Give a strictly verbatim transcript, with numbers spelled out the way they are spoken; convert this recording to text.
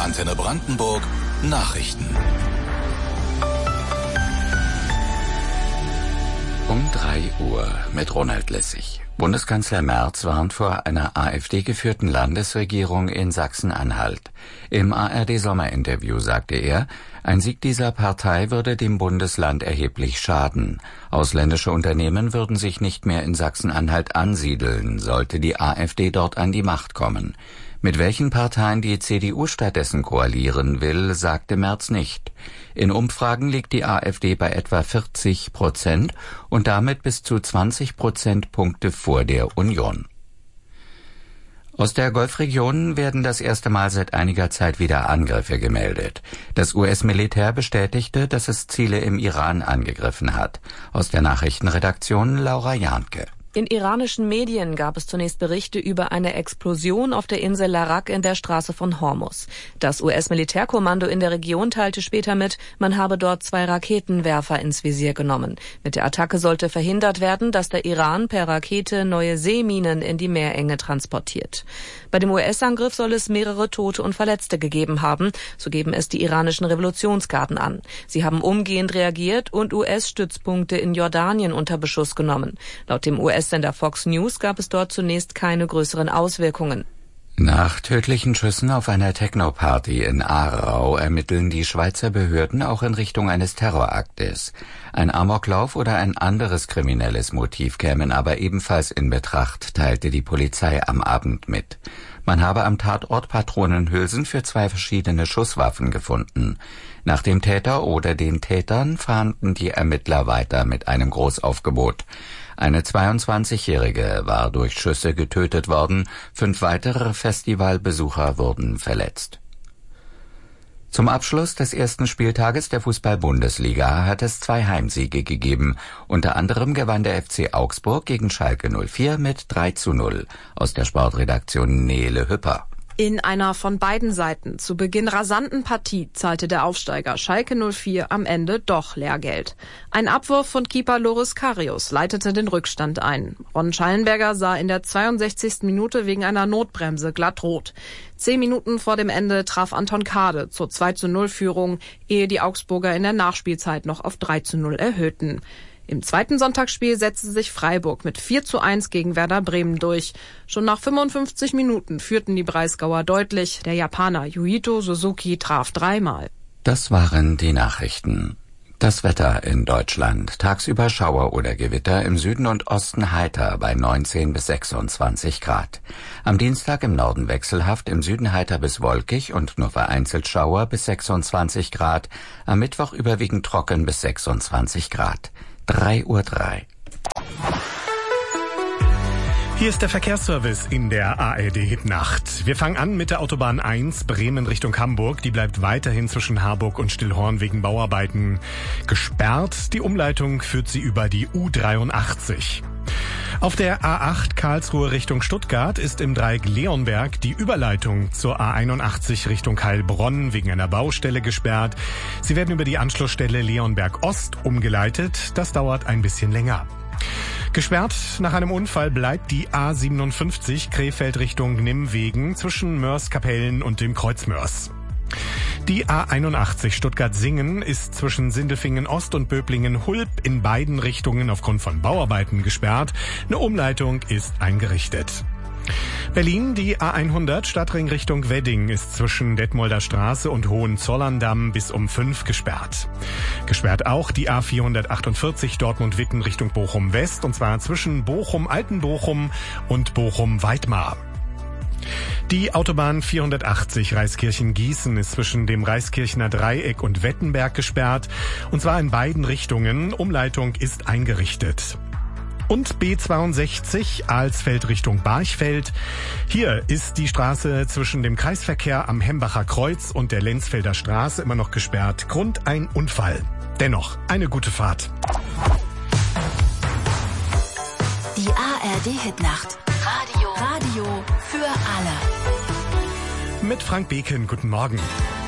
Antenne Brandenburg Nachrichten. Um drei Uhr mit Ronald Lessig. Bundeskanzler Merz warnt vor einer AfD-geführten Landesregierung in Sachsen-Anhalt. Im A R D-Sommerinterview sagte er, ein Sieg dieser Partei würde dem Bundesland erheblich schaden. Ausländische Unternehmen würden sich nicht mehr in Sachsen-Anhalt ansiedeln, sollte die AfD dort an die Macht kommen. Mit welchen Parteien die C D U stattdessen koalieren will, sagte Merz nicht. In Umfragen liegt die AfD bei etwa vierzig Prozent und damit bis zu zwanzig Prozentpunkte vor der Union. Aus der Golfregion werden das erste Mal seit einiger Zeit wieder Angriffe gemeldet. Das U S-Militär bestätigte, dass es Ziele im Iran angegriffen hat. Aus der Nachrichtenredaktion Laura Jahnke. In iranischen Medien gab es zunächst Berichte über eine Explosion auf der Insel Larak in der Straße von Hormuz. Das U S-Militärkommando in der Region teilte später mit, man habe dort zwei Raketenwerfer ins Visier genommen. Mit der Attacke sollte verhindert werden, dass der Iran per Rakete neue Seeminen in die Meerenge transportiert. Bei dem U S-Angriff soll es mehrere Tote und Verletzte gegeben haben, so geben es die iranischen Revolutionsgarden an. Sie haben umgehend reagiert und U S-Stützpunkte in Jordanien unter Beschuss genommen. Laut dem U S-Sender Fox News gab es dort zunächst keine größeren Auswirkungen. Nach tödlichen Schüssen auf einer Techno-Party in Aarau ermitteln die Schweizer Behörden auch in Richtung eines Terroraktes. Ein Amoklauf oder ein anderes kriminelles Motiv kämen aber ebenfalls in Betracht, teilte die Polizei am Abend mit. Man habe am Tatort Patronenhülsen für zwei verschiedene Schusswaffen gefunden. Nach dem Täter oder den Tätern fahnden die Ermittler weiter mit einem Großaufgebot. Eine zweiundzwanzigjährige war durch Schüsse getötet worden, fünf weitere Festivalbesucher wurden verletzt. Zum Abschluss des ersten Spieltages der Fußball-Bundesliga hat es zwei Heimsiege gegeben. Unter anderem gewann der F C Augsburg gegen Schalke null vier mit drei zu null. Aus der Sportredaktion Nele Hüpper. In einer von beiden Seiten zu Beginn rasanten Partie zahlte der Aufsteiger Schalke null vier am Ende doch Lehrgeld. Ein Abwurf von Keeper Loris Karius leitete den Rückstand ein. Ron Schallenberger sah in der zweiundsechzigsten Minute wegen einer Notbremse glatt rot. Zehn Minuten vor dem Ende traf Anton Kade zur zwei zu null Führung, ehe die Augsburger in der Nachspielzeit noch auf drei zu null erhöhten. Im zweiten Sonntagsspiel setzte sich Freiburg mit vier zu eins gegen Werder Bremen durch. Schon nach fünfundfünfzig Minuten führten die Breisgauer deutlich. Der Japaner Yuito Suzuki traf dreimal. Das waren die Nachrichten. Das Wetter in Deutschland. Tagsüber Schauer oder Gewitter, im Süden und Osten heiter bei neunzehn bis sechsundzwanzig Grad. Am Dienstag im Norden wechselhaft, im Süden heiter bis wolkig und nur vereinzelt Schauer bis sechsundzwanzig Grad. Am Mittwoch überwiegend trocken bis sechsundzwanzig Grad. drei Uhr drei. Hier ist der Verkehrsservice in der A R D-Hitnacht. Wir fangen an mit der Autobahn eins, Bremen Richtung Hamburg. Die bleibt weiterhin zwischen Harburg und Stillhorn wegen Bauarbeiten gesperrt. Die Umleitung führt sie über die U dreiundachtzig. Auf der A acht Karlsruhe Richtung Stuttgart ist im Dreieck Leonberg die Überleitung zur A einundachtzig Richtung Heilbronn wegen einer Baustelle gesperrt. Sie werden über die Anschlussstelle Leonberg Ost umgeleitet. Das dauert ein bisschen länger. Gesperrt nach einem Unfall bleibt die A siebenundfünfzig Krefeld Richtung Nimwegen zwischen Mörs-Kapellen und dem Kreuz Mörs. Die A einundachtzig Stuttgart-Singen ist zwischen Sindelfingen Ost und Böblingen-Hulb in beiden Richtungen aufgrund von Bauarbeiten gesperrt. Eine Umleitung ist eingerichtet. Berlin, die A hundert Stadtring Richtung Wedding ist zwischen Detmolder Straße und Hohenzollern-Damm bis um fünf gesperrt. Gesperrt auch die A vierhundertachtundvierzig Dortmund-Witten Richtung Bochum-West und zwar zwischen Bochum-Altenbochum und Bochum-Weidmar. Die Autobahn vierhundertachtzig Reiskirchen-Gießen ist zwischen dem Reiskirchener Dreieck und Wettenberg gesperrt und zwar in beiden Richtungen. Umleitung ist eingerichtet. Und B zweiundsechzig Alsfeld Richtung Barchfeld. Hier ist die Straße zwischen dem Kreisverkehr am Hembacher Kreuz und der Lenzfelder Straße immer noch gesperrt. Grund ein Unfall. Dennoch eine gute Fahrt. Die A R D-Hitnacht. Radio. Radio für alle. Mit Frank Beken, guten Morgen.